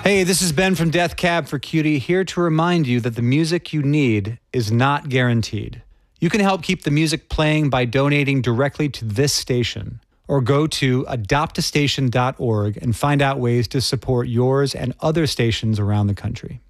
Hey, this is Ben from Death Cab for Cutie, here to remind you that the music you need is not guaranteed. You can help keep the music playing by donating directly to this station, or go to adoptastation.org and find out ways to support yours and other stations around the country.